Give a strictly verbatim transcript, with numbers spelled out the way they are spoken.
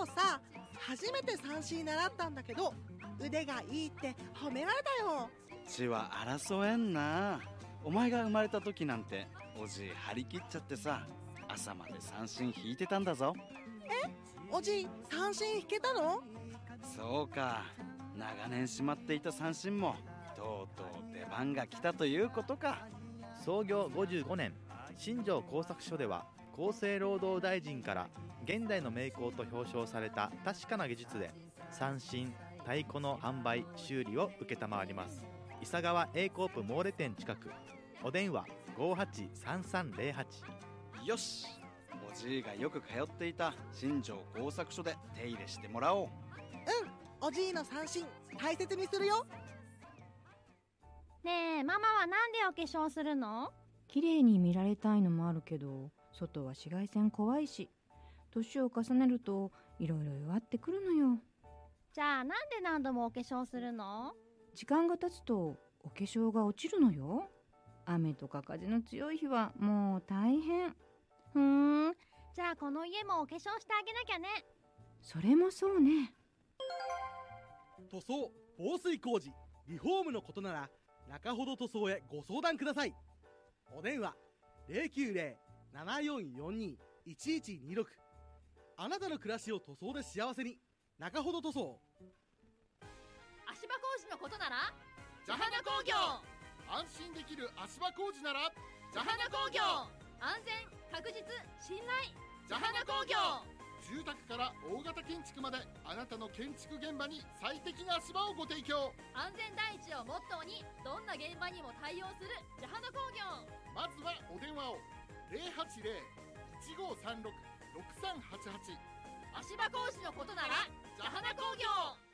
今日さ初めて三振習ったんだけど腕がいいって褒められたよ。 血は争えんな。お前が生まれた時なんておじい張り切っちゃってさ、朝まで三振引いてたんだぞ。 おじい三振引けたの？ そうか、長年しまっていた三振もとうとう出番が来たということか。 創業ごじゅうごねん、新庄工作所では厚生労働大臣から現代の名工と表彰された確かな技術で三振、太鼓の販売・修理を承ります。伊佐川 A コープモーレ店近く。お電話 ごーはちさんさんぜろはち。 よし、おじいがよく通っていた新庄工作所で手入れしてもらおう。 うん、おじいの三振大切にするよ。 ねえ、ママはなんでお化粧するの？ 綺麗に見られたいのもあるけど、外は紫外線怖いし、年を重ねるといろいろ弱ってくるのよ。 じゃあなんで何度もお化粧するの？ 時間が経つとお化粧が落ちるのよ。雨とか風の強い日はもう大変。 ふーん、じゃあこの家もお化粧してあげなきゃね。 それもそうね。 塗装、防水工事、リフォームのことなら中ほど塗装へご相談ください。お電話 ゼロきゅうゼロ ななよんよんに いちいちにろく。 あなたの暮らしを塗装で幸せに、中ほど塗装。 足場工事のことならジャハナ工業。安心できる足場工事ならジャハナ工業。安全、確実、信頼、 ジャハナ工業。住宅から大型建築まであなたの建築現場に最適な足場をご提供。 安全第一をモットーにどんな現場にも対応するジャハナ工業。 まずはお電話を ゼロはちゼロ いちごさんろく ろくさんはちはち。 足場工事のことならジャハナ工業。